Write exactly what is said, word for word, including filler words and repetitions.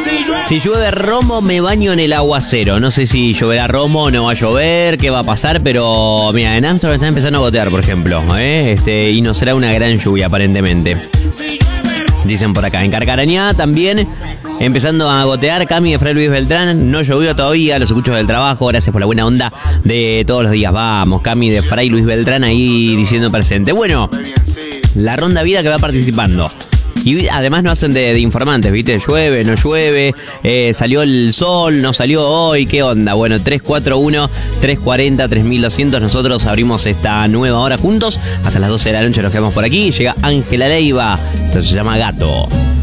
Si llueve Romo, me baño en el aguacero. No sé si lloverá Romo, no va a llover, qué va a pasar, pero mira, en Amsterdam está empezando a gotear, por ejemplo, ¿eh? este, y no será una gran lluvia aparentemente. Dicen por acá. En Carcarañá también empezando a gotear. Cami de Fray Luis Beltrán. No llovió todavía, los escucho del trabajo. Gracias por la buena onda de todos los días. Vamos, Cami de Fray Luis Beltrán ahí diciendo presente. Bueno, la ronda vida que va participando. Y además no hacen de, de informantes, ¿viste? Llueve, no llueve, eh, salió el sol, no salió hoy, ¿qué onda? Bueno, tres cuatro uno, tres cuatro cero, tres mil doscientos. Nosotros abrimos esta nueva hora juntos. Hasta las doce de la noche nos quedamos por aquí. Llega Ángela Leiva. Esto se llama Gato.